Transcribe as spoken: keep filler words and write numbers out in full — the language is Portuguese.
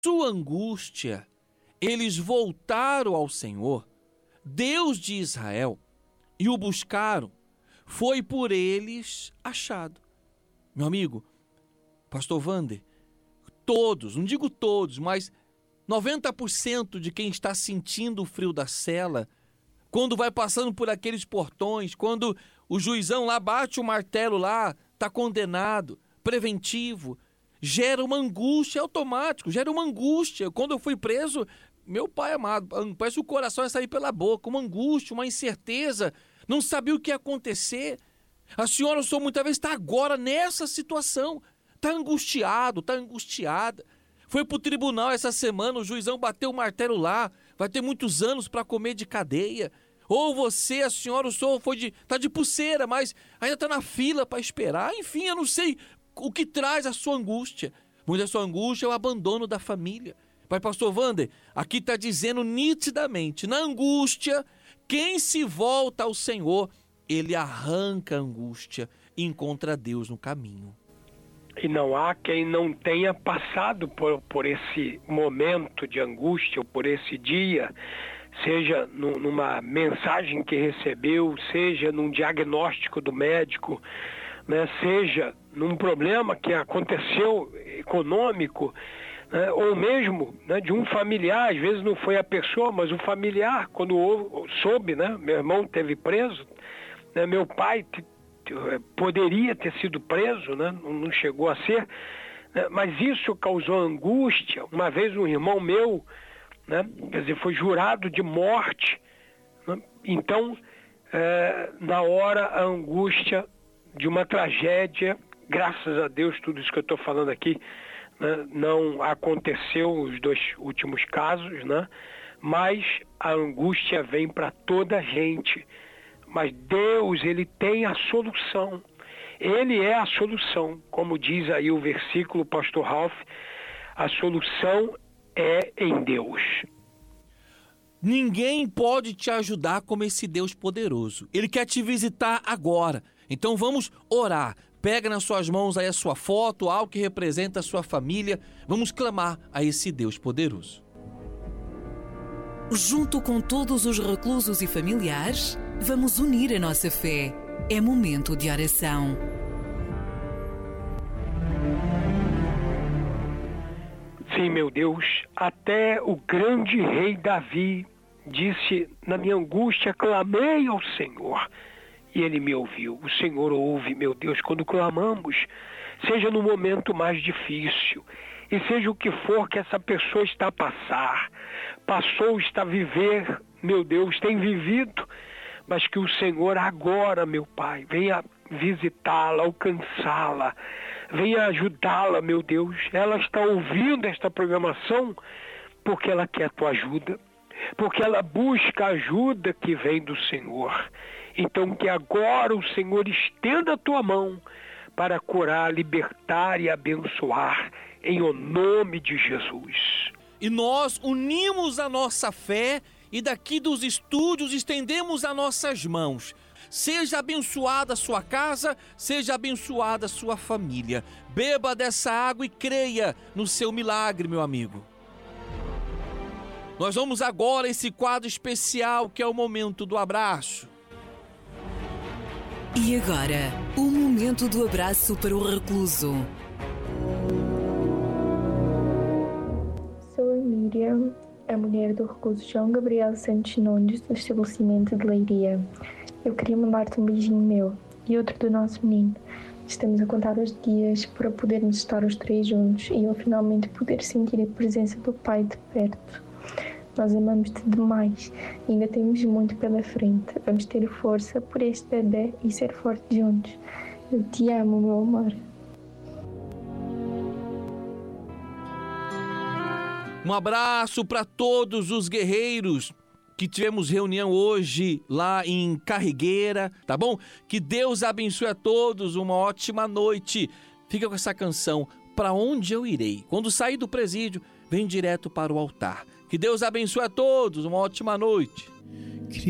sua angústia, eles voltaram ao Senhor, Deus de Israel, e o buscaram, foi por eles achado. Meu amigo, pastor Wander, todos, não digo todos, mas noventa por cento de quem está sentindo o frio da cela, quando vai passando por aqueles portões, quando o juizão lá bate o martelo lá, está condenado, preventivo, gera uma angústia automática, gera uma angústia. Quando eu fui preso, meu pai amado, parece que o coração ia sair pela boca, uma angústia, uma incerteza, não sabia o que ia acontecer. A senhora, o senhor muitas vezes está agora nessa situação, está angustiado, está angustiada. Foi para o tribunal essa semana, o juizão bateu o martelo lá, vai ter muitos anos para comer de cadeia. Ou você, a senhora, o senhor foi de, tá de pulseira, mas ainda está na fila para esperar. Enfim, eu não sei o que traz a sua angústia. Muita sua angústia é o abandono da família. Pai pastor Wander, aqui está dizendo nitidamente, na angústia, quem se volta ao Senhor, ele arranca a angústia e encontra Deus no caminho. E não há quem não tenha passado por, por esse momento de angústia, ou por esse dia, seja no, numa mensagem que recebeu, seja num diagnóstico do médico, né, seja num problema que aconteceu econômico, né, ou mesmo, né, de um familiar. Às vezes não foi a pessoa, mas o familiar, quando ou, soube, né, meu irmão teve preso, né, meu pai t- t- poderia ter sido preso, né, não chegou a ser, né, mas isso causou angústia. Uma vez um irmão meu, né, quer dizer, foi jurado de morte, né, então é, na hora a angústia de uma tragédia, graças a Deus tudo isso que eu estou falando aqui, né, não aconteceu os dois últimos casos, né, mas a angústia vem para toda a gente. Mas Deus, Ele tem a solução. Ele é a solução. Como diz aí o versículo, pastor Ralph, a solução é em Deus. Ninguém pode te ajudar como esse Deus poderoso. Ele quer te visitar agora. Então vamos orar. Pega nas suas mãos aí a sua foto, algo que representa a sua família. Vamos clamar a esse Deus poderoso. Junto com todos os reclusos e familiares, vamos unir a nossa fé. É momento de oração. Sim, meu Deus, até o grande rei Davi disse, na minha angústia clamei ao Senhor e Ele me ouviu. O Senhor ouve, meu Deus, quando clamamos, seja no momento mais difícil, e seja o que for que essa pessoa está a passar, passou, está a viver, meu Deus, tem vivido, mas que o Senhor agora, meu Pai, venha visitá-la, alcançá-la, venha ajudá-la, meu Deus. Ela está ouvindo esta programação porque ela quer a tua ajuda, porque ela busca a ajuda que vem do Senhor. Então que agora o Senhor estenda a tua mão para curar, libertar e abençoar, em o nome de Jesus. E nós unimos a nossa fé e daqui dos estúdios estendemos as nossas mãos. Seja abençoada a sua casa, seja abençoada a sua família. Beba dessa água e creia no seu milagre, meu amigo. Nós vamos agora a esse quadro especial que é o momento do abraço. E agora, o momento do abraço para o recluso. Sou a Miriam, a mulher do recluso João Gabriel Santos Nunes, do estabelecimento de Leiria. Eu queria mandar-te um beijinho meu e outro do nosso menino. Estamos a contar os dias para podermos estar os três juntos e eu finalmente poder sentir a presença do Pai de perto. Nós amamos-te demais e ainda temos muito pela frente. Vamos ter força por este bebê e ser fortes juntos. Eu te amo, meu amor. Um abraço para todos os guerreiros que tivemos reunião hoje lá em Carregueira, tá bom? Que Deus abençoe a todos, uma ótima noite. Fica com essa canção, Pra Onde Eu Irei. Quando sair do presídio, vem direto para o altar. Que Deus abençoe a todos, uma ótima noite.